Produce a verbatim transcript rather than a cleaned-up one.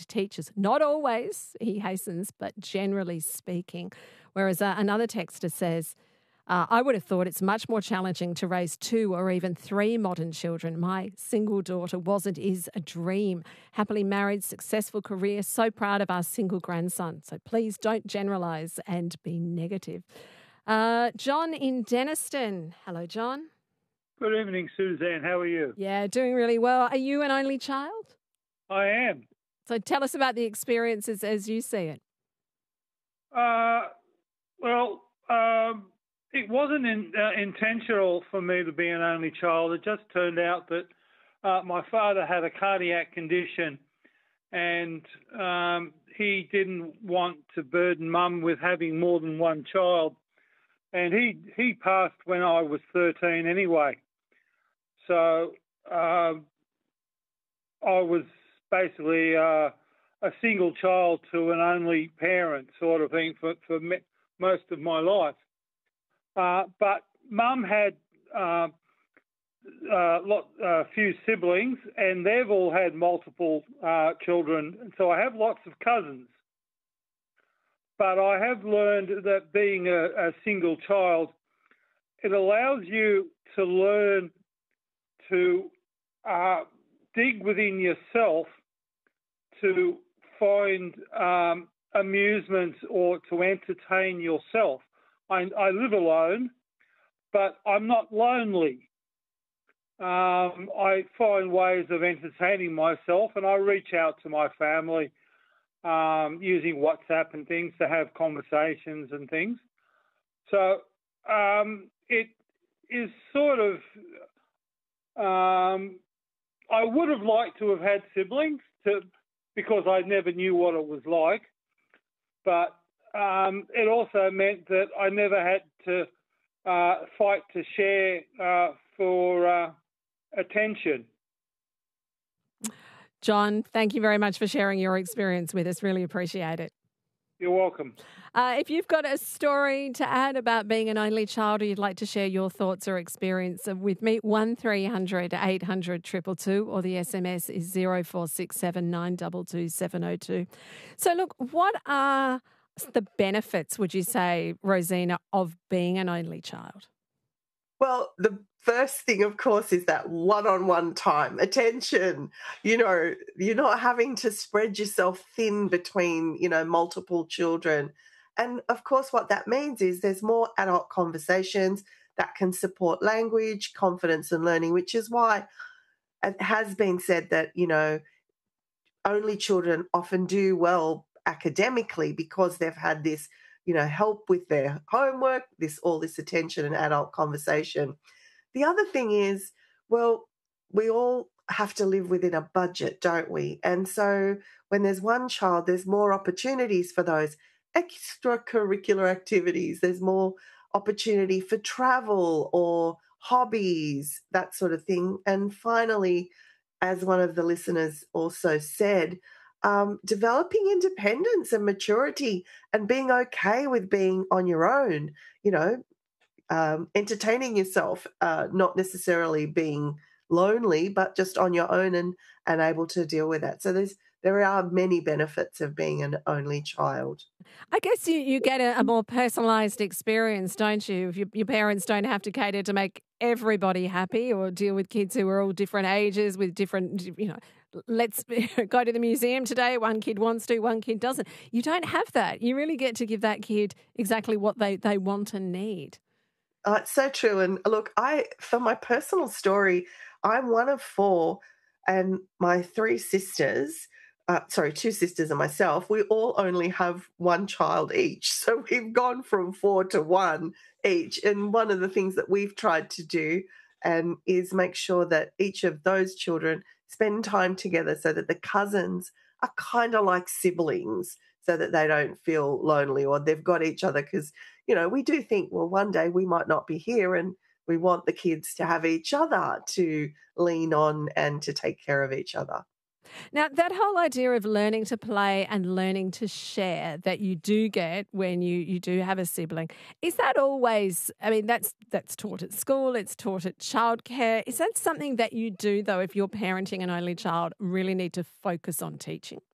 teachers. Not always, he hastens, but generally speaking. Whereas uh, another texter says, Uh, I would have thought it's much more challenging to raise two or even three modern children. My single daughter wasn't is a dream. Happily married, successful career, so proud of our single grandson. So please don't generalise and be negative. Uh, John in Denniston. Hello, John. Good evening, Suzanne. How are you? Yeah, doing really well. Are you an only child? I am. So tell us about the experiences as you see it. Uh, well, um, it wasn't in, uh, intentional for me to be an only child. It just turned out that uh, my father had a cardiac condition, and um, he didn't want to burden Mum with having more than one child. And he he passed when I was thirteen anyway. So uh, I was basically uh, a single child to an only parent sort of thing for, for me, most of my life. Uh, but Mum had uh, a lot, a few siblings, and they've all had multiple uh, children. And so I have lots of cousins. But I have learned that being a, a single child, it allows you to learn to uh, dig within yourself to find um, amusement or to entertain yourself. I, I live alone, but I'm not lonely. Um, I find ways of entertaining myself, and I reach out to my family um, using WhatsApp and things to have conversations and things. So um, it is sort of, um, I would have liked to have had siblings to, because I never knew what it was like, but Um, it also meant that I never had to uh, fight to share uh, for uh, attention. John, thank you very much for sharing your experience with us. Really appreciate it. You're welcome. Uh, if you've got a story to add about being an only child, or you'd like to share your thoughts or experience with me, one three hundred eight hundred two two two, or the S M S is zero four six seven nine two two seven zero two. So look, what are the benefits, would you say, Rosina, of being an only child? Well, the first thing, of course, is that one-on-one time, attention. You know, you're not having to spread yourself thin between, you know, multiple children. And, of course, what that means is there's more adult conversations that can support language, confidence and learning, which is why it has been said that, you know, only children often do well academically because they've had this, you know, help with their homework, this all this attention and adult conversation. The other thing is, well, we all have to live within a budget, don't we? And so when there's one child, there's more opportunities for those extracurricular activities. There's more opportunity for travel or hobbies, that sort of thing. And finally, as one of the listeners also said, Um, developing independence and maturity and being okay with being on your own, you know, um, entertaining yourself, uh, not necessarily being lonely, but just on your own and, and able to deal with that. So there's there are many benefits of being an only child. I guess you, you get a, a more personalised experience, don't you? If your, your parents don't have to cater to make everybody happy or deal with kids who are all different ages with different, you know, let's go to the museum today. One kid wants to, one kid doesn't. You don't have that. You really get to give that kid exactly what they, they want and need. Oh, it's so true. And look, I, for my personal story, I'm one of four, and my three sisters, uh, sorry, two sisters and myself, we all only have one child each. So we've gone from four to one each. And one of the things that we've tried to do and is make sure that each of those children spend time together so that the cousins are kind of like siblings, so that they don't feel lonely or they've got each other. Because, you know, we do think, well, one day we might not be here, and we want the kids to have each other to lean on and to take care of each other. Now, that whole idea of learning to play and learning to share that you do get when you, you do have a sibling, is that always, I mean, that's that's taught at school, it's taught at childcare. Is that something that you do, though, if you're parenting an only child, really need to focus on teaching?